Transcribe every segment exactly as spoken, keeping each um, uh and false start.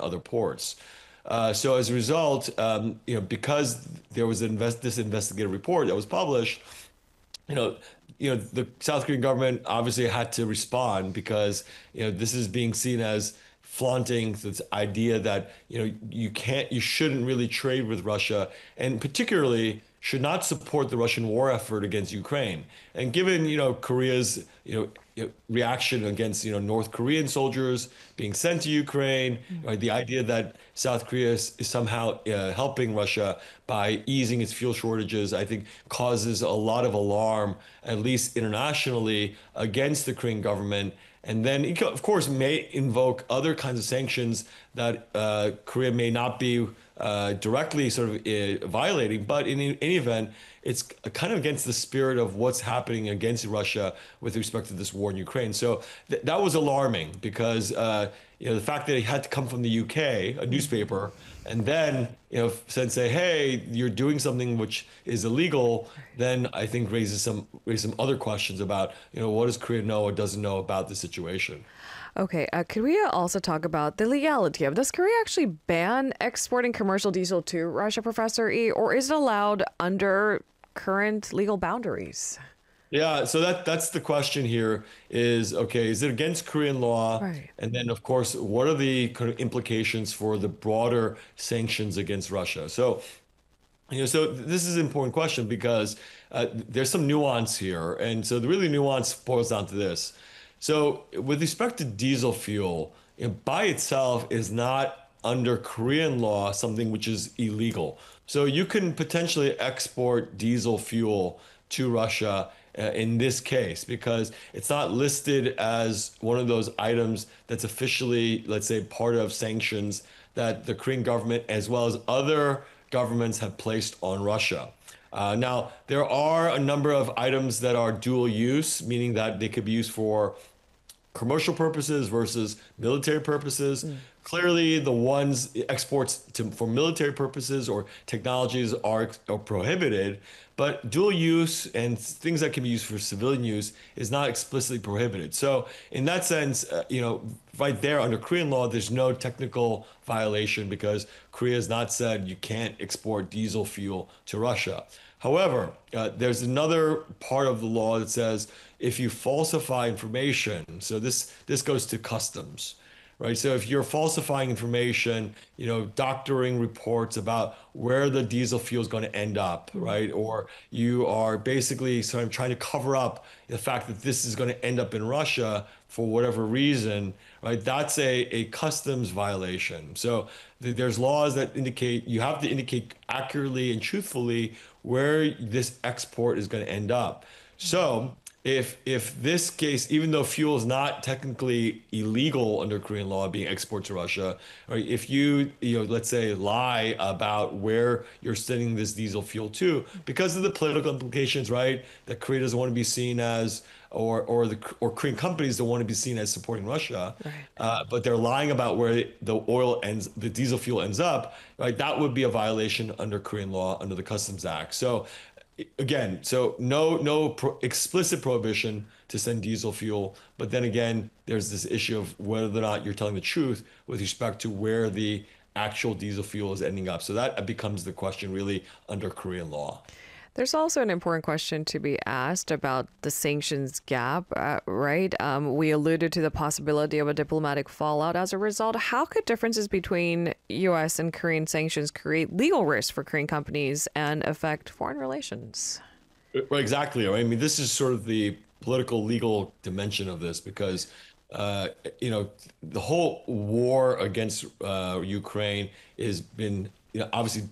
other ports. Uh, so as a result, um, you know, because there was invest this investigative report that was published, you know, you know, the South Korean government obviously had to respond because, you know, this is being seen as flaunting this idea that, you know, you can't, you shouldn't really trade with Russia, and particularly should not support the Russian war effort against Ukraine. And given, you know, Korea's, you know, you know, reaction against, you know, North Korean soldiers being sent to Ukraine, right, the idea that South Korea is, is somehow uh, helping Russia by easing its fuel shortages, I think causes a lot of alarm, at least internationally, against the Korean government. And then, it, of course, may invoke other kinds of sanctions that uh, Korea may not be uh, directly sort of uh, violating. But in, in any event, it's kind of against the spirit of what's happening against Russia with respect to this war in Ukraine. So th that was alarming because uh, you know the fact that it had to come from the U K, a newspaper, and then you know said say, hey, you're doing something which is illegal, then I think raises some raises some other questions about you know what does Korea know or doesn't know about the situation. Okay, uh, could we also talk about the legality of does Korea actually ban exporting commercial diesel to Russia, Professor E, or is it allowed under current legal boundaries? Yeah, so that that's the question here is, okay, is it against Korean law? Right. And then, of course, what are the kind of implications for the broader sanctions against Russia? So, you know, so this is an important question because uh, there's some nuance here. And so the really nuance boils down to this. So with respect to diesel fuel, you know, by itself is not under Korean law something which is illegal. So you can potentially export diesel fuel to Russia uh, in this case because it's not listed as one of those items that's officially, let's say, part of sanctions that the Korean government as well as other governments have placed on Russia. Uh, now, there are a number of items that are dual use, meaning that they could be used for commercial purposes versus military purposes. Mm. Clearly, the ones exports to, for military purposes or technologies are, are prohibited, but dual use and things that can be used for civilian use is not explicitly prohibited. So, in that sense, uh, you know, right there under Korean law, there's no technical violation because Korea has not said you can't export diesel fuel to Russia. However, uh, there's another part of the law that says if you falsify information, so this this goes to customs, right? So if you're falsifying information, you know, doctoring reports about where the diesel fuel is going to end up, right? Or you are basically sort of trying to cover up the fact that this is going to end up in Russia for whatever reason, right? That's a, a customs violation. So th there's laws that indicate you have to indicate accurately and truthfully where this export is going to end up. So if if this case, even though fuel is not technically illegal under Korean law being exported to Russia, right? If you you know let's say lie about where you're sending this diesel fuel to because of the political implications, right? That Korea doesn't want to be seen as or or the or Korean companies don't want to be seen as supporting Russia, Right. uh, but they're lying about where the oil ends, the diesel fuel ends up, right? That would be a violation under Korean law under the Customs Act. So again, so no no pro explicit prohibition to send diesel fuel, but then again, there's this issue of whether or not you're telling the truth with respect to where the actual diesel fuel is ending up. So that becomes the question really under Korean law. There's also an important question to be asked about the sanctions gap, uh, right? Um, we alluded to the possibility of a diplomatic fallout as a result. How could differences between U S and Korean sanctions create legal risks for Korean companies and affect foreign relations? Right, exactly. I mean, this is sort of the political legal dimension of this because, uh, you know, the whole war against uh, Ukraine has been, you know, obviously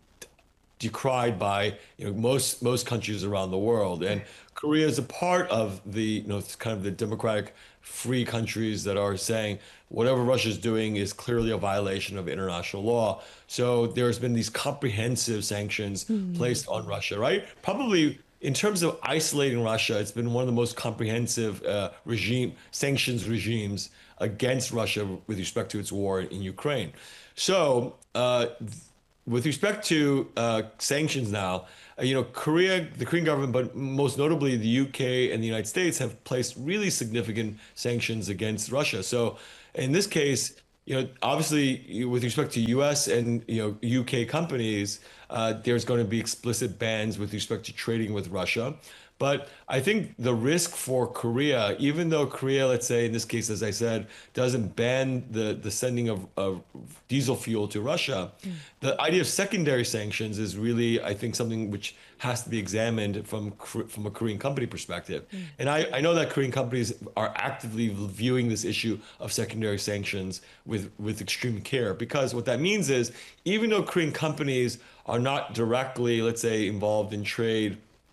decried by you know most most countries around the world, and Korea is a part of the you know kind of the democratic free countries that are saying whatever Russia is doing is clearly a violation of international law. So there's been these comprehensive sanctions mm. placed on Russia, right? Probably in terms of isolating Russia, it's been one of the most comprehensive uh, regime sanctions regimes against Russia with respect to its war in Ukraine. So. Uh, With respect to uh, sanctions now, uh, you know, Korea, the Korean government, but most notably the U K and the United States have placed really significant sanctions against Russia. So in this case, you know, obviously you- with respect to U S and, you know, U K companies, uh, there's going to be explicit bans with respect to trading with Russia. But I think the risk for Korea, even though Korea, let's say in this case, as I said, doesn't ban the, the sending of, of diesel fuel to Russia, the idea of secondary sanctions is really, I think, something which has to be examined from Kor- from a Korean company perspective. And I, I know that Korean companies are actively viewing this issue of secondary sanctions with, with extreme care, because what that means is even though Korean companies are not directly, let's say, involved in trade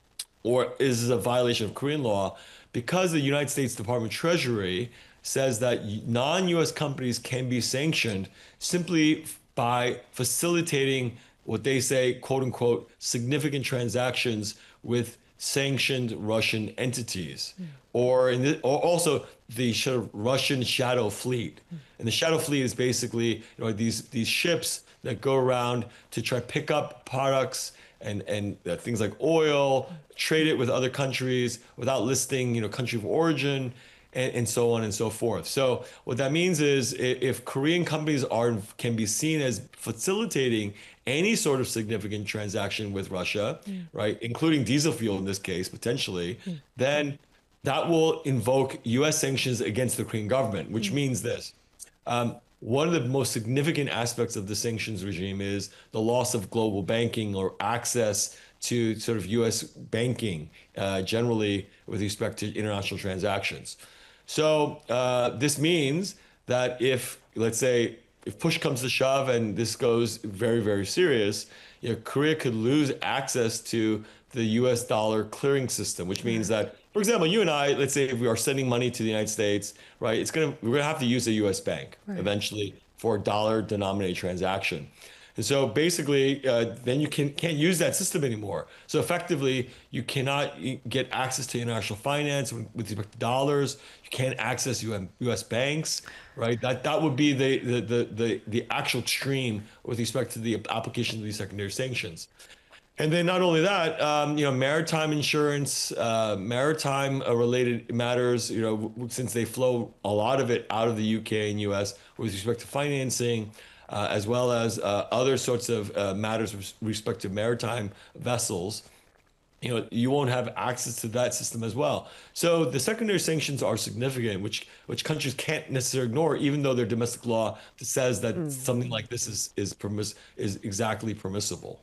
or is a violation of Korean law, because the United States Department of Treasury says that non-U S companies can be sanctioned simply by facilitating what they say, quote unquote, significant transactions with sanctioned Russian entities, or in the, or also the sort of Russian shadow fleet. And the shadow fleet is basically, you know, these these ships that go around to try to pick up products and and uh, things like oil, trade it with other countries without listing, you know, country of origin, and, and so on and so forth. So what that means is i- if Korean companies are can be seen as facilitating any sort of significant transaction with Russia, right, including diesel fuel in this case potentially, then that will invoke U S sanctions against the Korean government, which means this. Um, one of the most significant aspects of the sanctions regime is the loss of global banking or access to sort of U S banking uh, generally with respect to international transactions. So uh, this means that if, let's say, if push comes to shove and this goes very, very serious, you know, Korea could lose access to the U S dollar clearing system, which means that, for example, you and I, let's say if we are sending money to the United States, right, it's gonna we're gonna have to use a U S bank Right. eventually for a dollar denominated transaction. And so basically, uh, then you can, can't use that system anymore. So effectively, you cannot get access to international finance with with respect to dollars. You can't access U S banks, right? That that would be the the the the, the actual extreme with respect to the application of these secondary sanctions. And then not only that, um, you know, maritime insurance, uh, maritime uh, related matters, you know, w- since they flow a lot of it out of the U K and U S with respect to financing, uh, as well as uh, other sorts of uh, matters with respect to maritime vessels, you know, you won't have access to that system as well. So the secondary sanctions are significant, which which countries can't necessarily ignore, even though their domestic law says that something like this is is permiss is exactly permissible.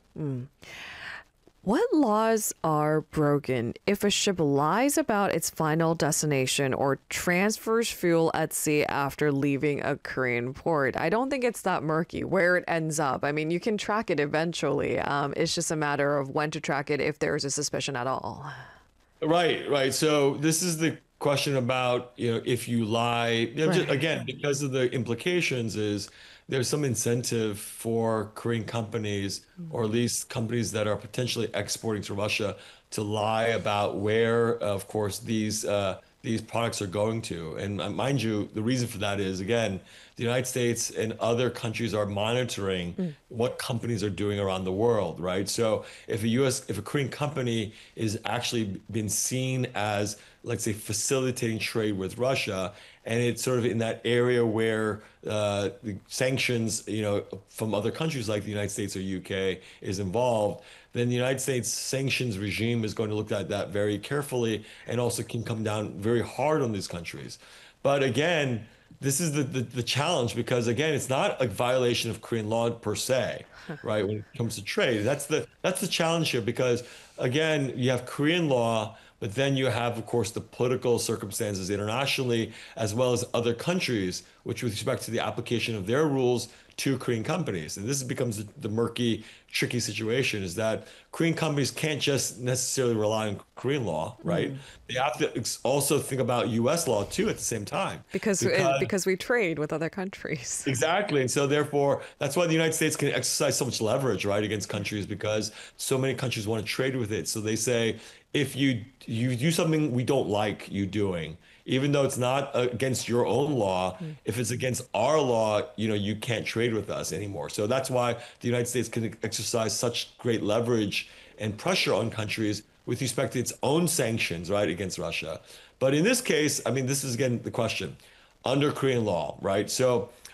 What laws are broken if a ship lies about its final destination or transfers fuel at sea after leaving a Korean port? I don't think it's that murky where it ends up. I mean, you can track it eventually. Um, it's just a matter of when to track it if there's a suspicion at all. Right, right. So this is the question about, you know, if you lie, you know, just, Right. again, because of the implications is there's some incentive for Korean companies, or at least companies that are potentially exporting to Russia, to lie about where, of course, these uh, these products are going to. And uh, mind you, the reason for that is, again, the United States and other countries are monitoring what companies are doing around the world, right? So if a U S, if a Korean company is actually been seen as, let's say, facilitating trade with Russia, and it's sort of in that area where uh, the sanctions, you know, from other countries like the United States or U K is involved, then the United States sanctions regime is going to look at that very carefully and also can come down very hard on these countries. But again, this is the, the, the challenge because again, it's not a violation of Korean law per se, right? When it comes to trade, that's the that's the challenge here because again, you have Korean law, but then you have, of course, the political circumstances internationally as well as other countries, which with respect to the application of their rules to Korean companies. And this becomes the, the murky, tricky situation is that Korean companies can't just necessarily rely on Korean law, right? They have to ex- also think about U S law too at the same time. Because uh, Because because we trade with other countries. exactly. And so therefore, that's why the United States can exercise so much leverage, right, against countries because so many countries want to trade with it. So they say, if you you do something we don't like you doing, even though it's not against your own law, if it's against our law, you know, you can't trade with us anymore. So that's why the United States can exercise such great leverage and pressure on countries with respect to its own sanctions, right, against Russia. But in this case, I mean, this is again the question under Korean law, right? So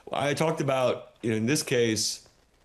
I talked about, you know, in this case,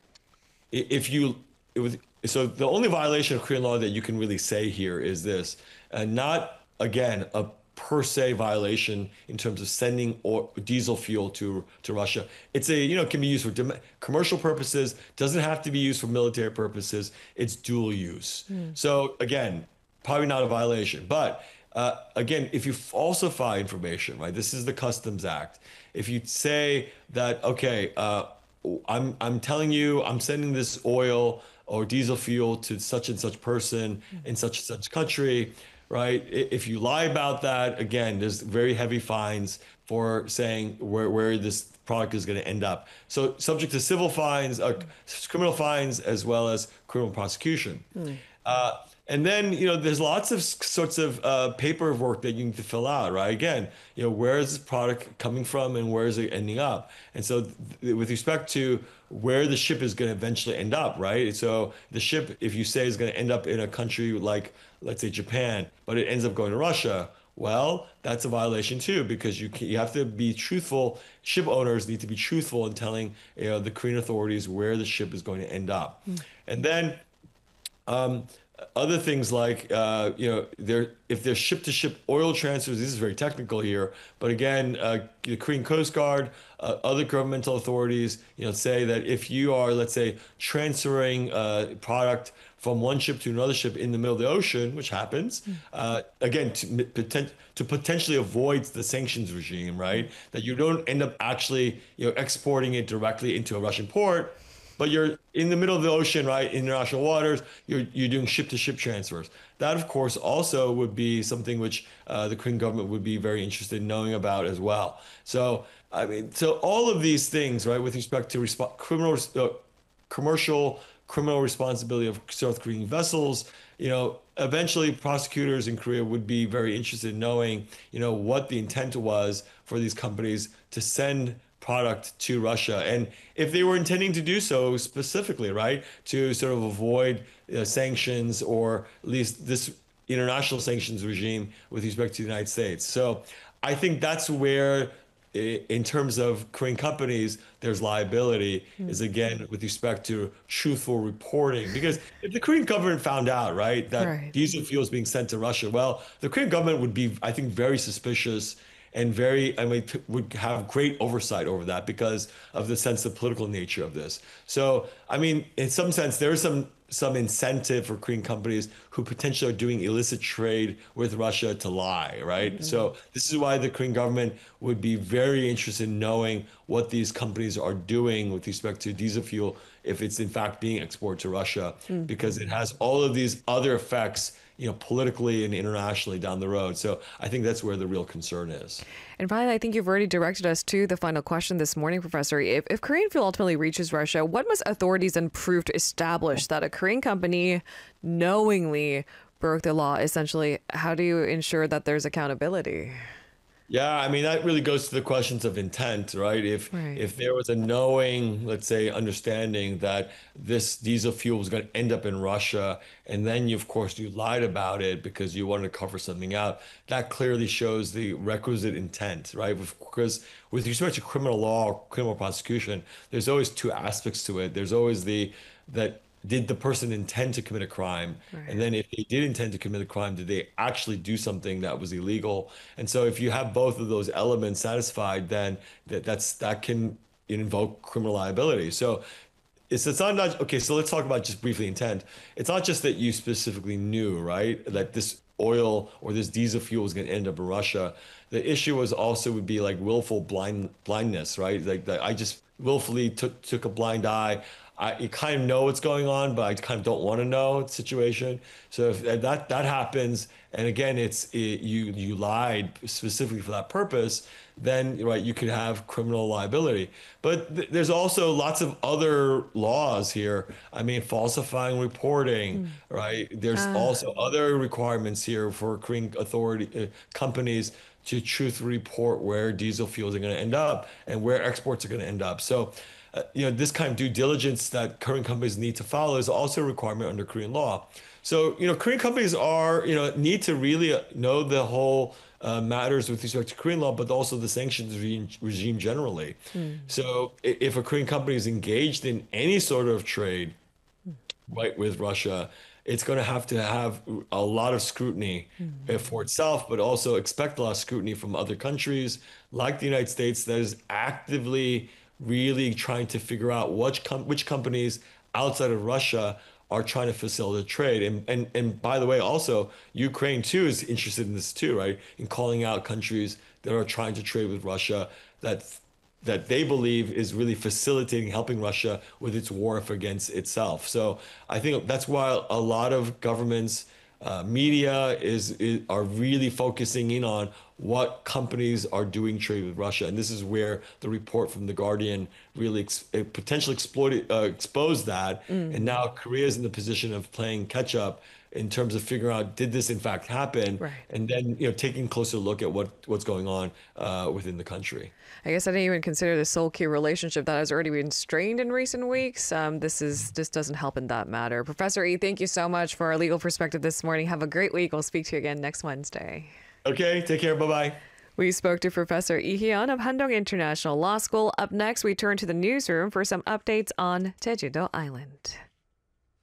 if you it was so the only violation of Korean law that you can really say here is this, uh, not again a per se violation in terms of sending or diesel fuel to to Russia. It's a you know can be used for dom- commercial purposes, doesn't have to be used for military purposes. It's dual use. So again, probably not a violation, but uh, again, if you falsify information, right? This is the Customs Act. If you say that, okay, uh, I'm I'm telling you, I'm sending this oil or diesel fuel to such and such person in such and such country, right? I- If you lie about that, again, there's very heavy fines for saying where where this product is going to end up. So subject to civil fines, uh, criminal fines, as well as criminal prosecution. Uh, and then, you know, there's lots of s- sorts of uh, paperwork that you need to fill out, right? Again, you know, where is this product coming from and where is it ending up? And so, th- with respect to where the ship is going to eventually end up, right? So, the ship, if you say is going to end up in a country like, let's say, Japan, but it ends up going to Russia, well, that's a violation too, because you can, you have to be truthful. Ship owners need to be truthful in telling, you know, the Korean authorities where the ship is going to end up. And then um, other things like uh, you know, there if there's ship-to-ship oil transfers, this is very technical here, but again, uh, the Korean Coast Guard, uh, other governmental authorities, you know, say that if you are, let's say, transferring uh, product from one ship to another ship in the middle of the ocean, which happens, uh, again, to, m- poten- to potentially avoid the sanctions regime, right? That you don't end up actually, you know, exporting it directly into a Russian port, but you're in the middle of the ocean, right? International waters. You're you're doing ship to ship transfers. That, of course, also would be something which uh, the Korean government would be very interested in knowing about as well. So, I mean, so all of these things, right, with respect to resp- criminal, uh, commercial criminal responsibility of South Korean vessels, you know, eventually prosecutors in Korea would be very interested in knowing, you know, what the intent was for these companies to send product to Russia. And if they were intending to do so specifically, right, to sort of avoid uh, sanctions or at least this international sanctions regime with respect to the United States. So I think that's where, i- in terms of Korean companies, there's liability is again with respect to truthful reporting. Because if the Korean government found out, right, that Right. diesel fuel is being sent to Russia, well, the Korean government would be, I think, very suspicious and very, I mean, p- would have great oversight over that because of the sense of political nature of this. So, I mean, in some sense, there is some some incentive for Korean companies who potentially are doing illicit trade with Russia to lie, right? So this is why the Korean government would be very interested in knowing what these companies are doing with respect to diesel fuel, if it's in fact being exported to Russia, because it has all of these other effects, you know, politically and internationally down the road. So I think that's where the real concern is. And finally, I think you've already directed us to the final question this morning, Professor. If, if Korean fuel ultimately reaches Russia, what must authorities then prove to establish that a Korean company knowingly broke the law? Essentially, how do you ensure that there's accountability? Yeah, I mean that really goes to the questions of intent, right? If Right. if there was a knowing, let's say, understanding that this diesel fuel was going to end up in Russia, and then you, of course, you lied about it because you wanted to cover something out, that clearly shows the requisite intent, right? Because with respect to criminal law, criminal prosecution, there's always two aspects to it. There's always the that did the person intend to commit a crime? And Right. then if they did intend to commit a crime, did they actually do something that was illegal? And so if you have both of those elements satisfied, then that that's that can invoke criminal liability. So it's it's not, not okay, so let's talk about just briefly intent. It's not just that you specifically knew, right, that this oil or this diesel fuel is going to end up in Russia. The issue was also would be like willful blind blindness, right? Like that I just willfully took took a blind eye. I you kind of know what's going on, but I kind of don't want to know situation. So if that that happens, and again, it's it, you you lied specifically for that purpose, then right you could have criminal liability. But th- there's also lots of other laws here. I mean, falsifying reporting, right? There's Ah. also other requirements here for Korean authority uh, companies to truthfully report where diesel fuels are going to end up and where exports are going to end up. So uh, you know, this kind of due diligence that Korean companies need to follow is also a requirement under Korean law. So, you know, Korean companies are, you know, need to really uh, know the whole uh, matters with respect to Korean law, but also the sanctions regime, regime generally. So i- if a Korean company is engaged in any sort of trade, right, with Russia, it's going to have to have a lot of scrutiny uh, for itself, but also expect a lot of scrutiny from other countries like the United States that is actively really trying to figure out which com which companies outside of Russia are trying to facilitate trade. And, and and by the way, also Ukraine too is interested in this too, right? In calling out countries that are trying to trade with Russia that that they believe is really facilitating, helping Russia with its war against itself. So I think that's why a lot of governments, uh, media is, is are really focusing in on what companies are doing trade with Russia, and this is where the report from the Guardian really ex uh, potentially exploited, uh, exposed that. And now Korea is in the position of playing catch up in terms of figuring out did this in fact happen, Right. and then you know taking a closer look at what what's going on uh, within the country. I guess I didn't even consider the Seoul-Key relationship that has already been strained in recent weeks. Um, this is this doesn't help in that matter. Professor Yi, thank you so much for our legal perspective this morning. Have a great week. We'll speak to you again next Wednesday. Okay, take care. Bye bye. We spoke to Professor Lee Hyun of Handong International Law School. Up next, we turn to the newsroom for some updates on Jeju-do Island.